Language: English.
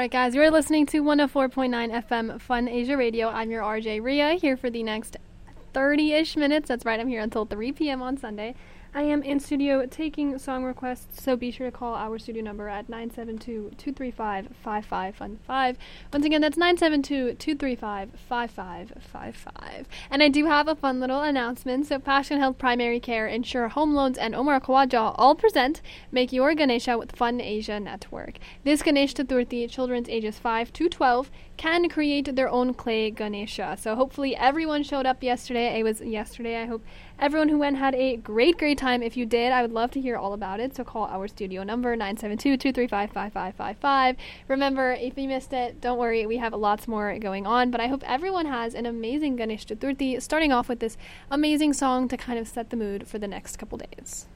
right, guys, you're listening to 104.9 FM Fun Asia Radio. I'm your RJ Ria, here for the next 30-ish minutes. That's right, I'm here until 3 p.m. on Sunday. I am in studio taking song requests, so be sure to call our studio number at 972-235-5555. Once again, that's 972-235-5555. And I do have a fun little announcement. So Passion Health Primary Care, Insure Home Loans, and Omar Khawaja all present Make Your Ganesha with Fun Asia Network. This Ganesh Chaturthi, children's ages 5 to 12, can create their own clay Ganesha. So hopefully everyone showed up yesterday. It was yesterday. I hope everyone who went had a great time. If you did, I would love to hear all about it. So call our studio number 972-235-5555. Remember, if you missed it, don't worry, we have lots more going on. But I hope everyone has an amazing Ganesh Chaturthi, starting off with this amazing song to kind of set the mood for the next couple days.